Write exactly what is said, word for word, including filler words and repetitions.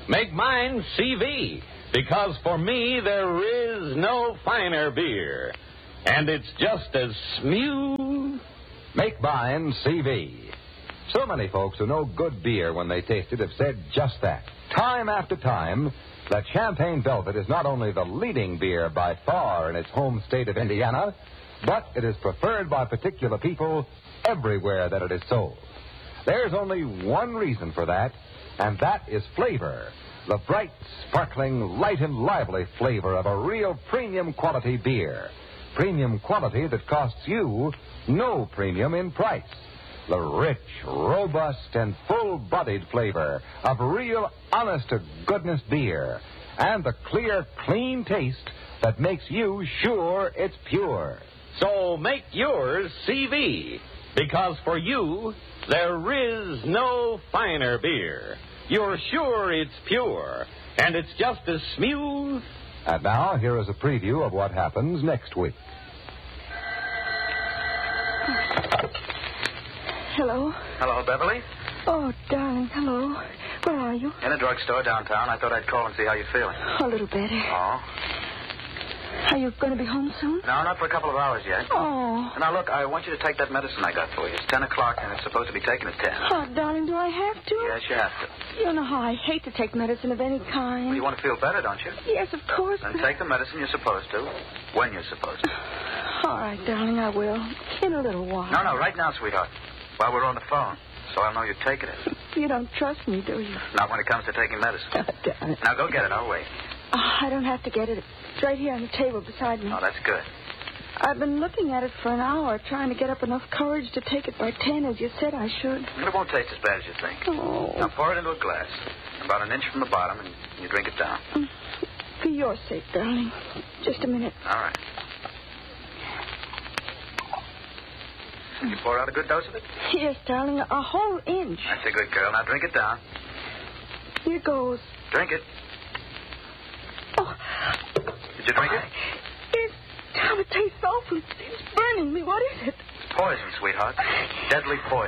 Make mine C V, because for me there is no finer beer. And it's just as smooth. Make mine C V. So many folks who know good beer when they taste it have said just that. Time after time, that Champagne Velvet is not only the leading beer by far in its home state of Indiana, but it is preferred by particular people everywhere that it is sold. There's only one reason for that, and that is flavor. The bright, sparkling, light and lively flavor of a real premium quality beer. Premium quality that costs you no premium in price. The rich, robust, and full-bodied flavor of real, honest-to-goodness beer. And the clear, clean taste that makes you sure it's pure. So make yours C V, because for you, there is no finer beer. You're sure it's pure, and it's just as smooth. And now, here is a preview of what happens next week. Hello? Hello, Beverly? Oh, darling, hello. Where are you? In a drugstore downtown. I thought I'd call and see how you're feeling. A little better. Oh? Are you going to be home soon? No, not for a couple of hours yet. Oh. Now, look, I want you to take that medicine I got for you. It's ten o'clock, and it's supposed to be taken at ten. Oh, darling, do I have to? Yes, you have to. You know how I hate to take medicine of any kind. Well, you want to feel better, don't you? Yes, of course. Then but... take the medicine you're supposed to, when you're supposed to. All right, darling, I will. In a little while. No, no, right now, sweetheart. While we're on the phone, so I'll know you're taking it. You don't trust me, do you? Not when it comes to taking medicine. Oh, darn it. Now, go get it. I'll wait. Oh, I don't have to get it. It's right here on the table beside me. Oh, that's good. I've been looking at it for an hour, trying to get up enough courage to take it by ten, as you said I should. It won't taste as bad as you think. Oh. Now, pour it into a glass, about an inch from the bottom, and you drink it down. For your sake, darling. Just a minute. All right. You pour out a good dose of it? Yes, darling, a whole inch. That's a good girl. Now, drink it down. Here goes. Drink it. Oh. Did you drink it? It, oh, it tastes awful. It's burning me. What is it? Poison, sweetheart. Deadly poison.